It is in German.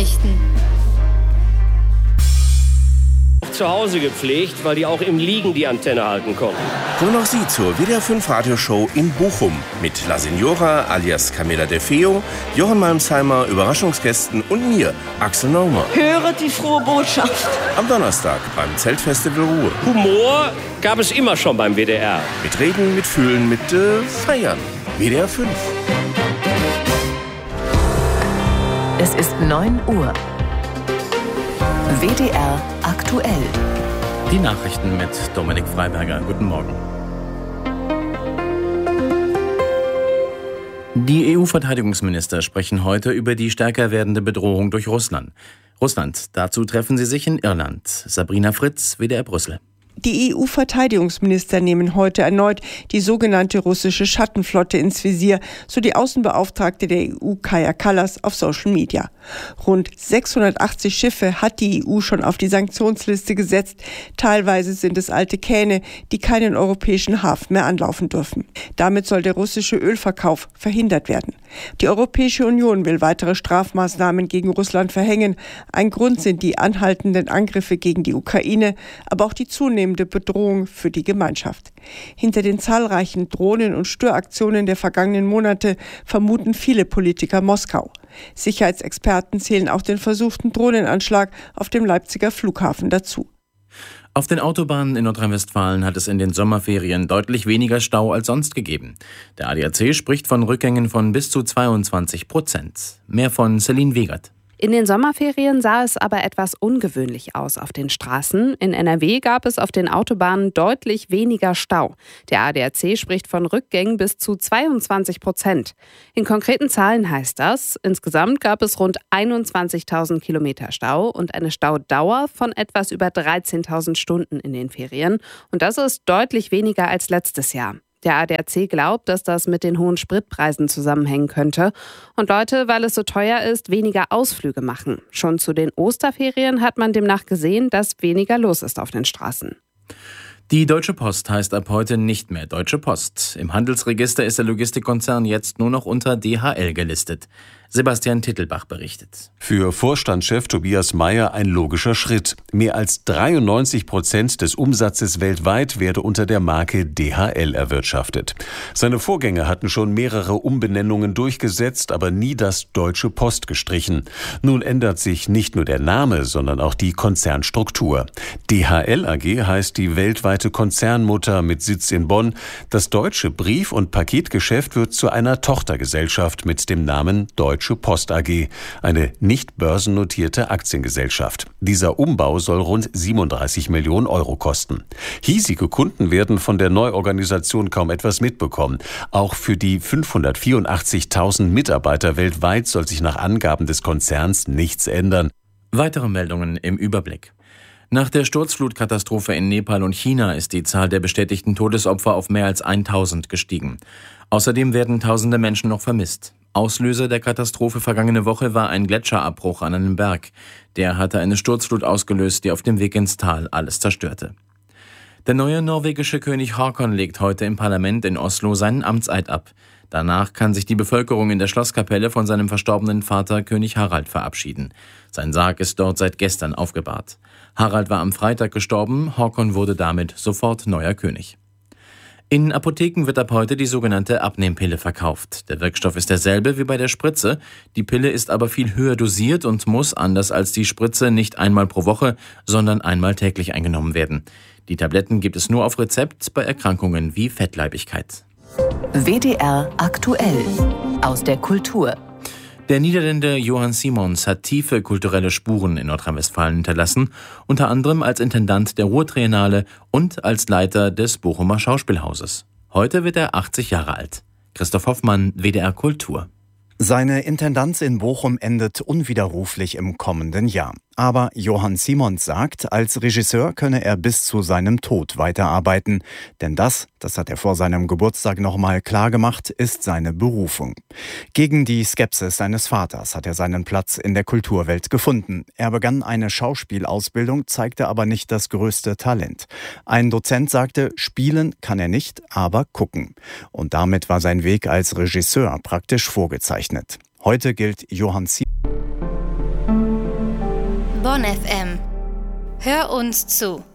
Nachrichten. Zu Hause gepflegt, weil die auch im Liegen die Antenne halten konnten. Kommen auch Sie zur WDR 5 Radioshow in Bochum mit La Signora alias Camilla De Feo, Johann Malmsheimer, Überraschungsgästen und mir, Axel Naumer. Höre die frohe Botschaft. Am Donnerstag beim Zeltfestival Ruhe. Humor gab es immer schon beim WDR. Mit Reden, mit Fühlen, mit Feiern. WDR 5. Es ist 9 Uhr. WDR aktuell. Die Nachrichten mit Dominik Freiberger. Guten Morgen. Die EU-Verteidigungsminister sprechen heute über die stärker werdende Bedrohung durch Russland. Dazu treffen sie sich in Irland. Sabrina Fritz, WDR Brüssel. Die EU-Verteidigungsminister nehmen heute erneut die sogenannte russische Schattenflotte ins Visier, so die Außenbeauftragte der EU Kaja Kallas auf Social Media. Rund 680 Schiffe hat die EU schon auf die Sanktionsliste gesetzt. Teilweise sind es alte Kähne, die keinen europäischen Hafen mehr anlaufen dürfen. Damit soll der russische Ölverkauf verhindert werden. Die Europäische Union will weitere Strafmaßnahmen gegen Russland verhängen. Ein Grund sind die anhaltenden Angriffe gegen die Ukraine, aber auch die zunehmende Bedrohung für die Gemeinschaft. Hinter den zahlreichen Drohnen- und Störaktionen der vergangenen Monate vermuten viele Politiker Moskau. Sicherheitsexperten zählen auch den versuchten Drohnenanschlag auf dem Leipziger Flughafen dazu. Auf den Autobahnen in Nordrhein-Westfalen hat es in den Sommerferien deutlich weniger Stau als sonst gegeben. Der ADAC spricht von Rückgängen von bis zu 22%. Mehr von Celine Wegert. In den Sommerferien sah es aber etwas ungewöhnlich aus auf den Straßen. In NRW gab es auf den Autobahnen deutlich weniger Stau. Der ADAC spricht von Rückgängen bis zu 22%. In konkreten Zahlen heißt das, insgesamt gab es rund 21.000 Kilometer Stau und eine Staudauer von etwas über 13.000 Stunden in den Ferien. Und das ist deutlich weniger als letztes Jahr. Der ADAC glaubt, dass das mit den hohen Spritpreisen zusammenhängen könnte und Leute, weil es so teuer ist, weniger Ausflüge machen. Schon zu den Osterferien hat man demnach gesehen, dass weniger los ist auf den Straßen. Die Deutsche Post heißt ab heute nicht mehr Deutsche Post. Im Handelsregister ist der Logistikkonzern jetzt nur noch unter DHL gelistet. Sebastian Tittelbach berichtet. Für Vorstandschef Tobias Meyer ein logischer Schritt. Mehr als 93% des Umsatzes weltweit werde unter der Marke DHL erwirtschaftet. Seine Vorgänger hatten schon mehrere Umbenennungen durchgesetzt, aber nie das Deutsche Post gestrichen. Nun ändert sich nicht nur der Name, sondern auch die Konzernstruktur. DHL AG heißt die weltweite Konzernmutter mit Sitz in Bonn. Das deutsche Brief- und Paketgeschäft wird zu einer Tochtergesellschaft mit dem Namen Deutsche Post AG, eine nicht börsennotierte Aktiengesellschaft. Dieser Umbau soll rund 37 Millionen Euro kosten. Hiesige Kunden werden von der Neuorganisation kaum etwas mitbekommen. Auch für die 584.000 Mitarbeiter weltweit soll sich nach Angaben des Konzerns nichts ändern. Weitere Meldungen im Überblick. Nach der Sturzflutkatastrophe in Nepal und China ist die Zahl der bestätigten Todesopfer auf mehr als 1.000 gestiegen. Außerdem werden tausende Menschen noch vermisst. Auslöser der Katastrophe vergangene Woche war ein Gletscherabbruch an einem Berg. Der hatte eine Sturzflut ausgelöst, die auf dem Weg ins Tal alles zerstörte. Der neue norwegische König Håkon legt heute im Parlament in Oslo seinen Amtseid ab. Danach kann sich die Bevölkerung in der Schlosskapelle von seinem verstorbenen Vater König Harald verabschieden. Sein Sarg ist dort seit gestern aufgebahrt. Harald war am Freitag gestorben, Håkon wurde damit sofort neuer König. In Apotheken wird ab heute die sogenannte Abnehmpille verkauft. Der Wirkstoff ist derselbe wie bei der Spritze. Die Pille ist aber viel höher dosiert und muss, anders als die Spritze, nicht einmal pro Woche, sondern einmal täglich eingenommen werden. Die Tabletten gibt es nur auf Rezept bei Erkrankungen wie Fettleibigkeit. WDR aktuell aus der Kultur. Der Niederländer Johan Simons hat tiefe kulturelle Spuren in Nordrhein-Westfalen hinterlassen, unter anderem als Intendant der Ruhrtriennale und als Leiter des Bochumer Schauspielhauses. Heute wird er 80 Jahre alt. Christoph Hoffmann, WDR Kultur. Seine Intendanz in Bochum endet unwiderruflich im kommenden Jahr. Aber Johan Simons sagt, als Regisseur könne er bis zu seinem Tod weiterarbeiten. Denn das hat er vor seinem Geburtstag nochmal klar gemacht, ist seine Berufung. Gegen die Skepsis seines Vaters hat er seinen Platz in der Kulturwelt gefunden. Er begann eine Schauspielausbildung, zeigte aber nicht das größte Talent. Ein Dozent sagte, spielen kann er nicht, aber gucken. Und damit war sein Weg als Regisseur praktisch vorgezeichnet. Heute gilt Johan Simons Bonn FM. Hör uns zu.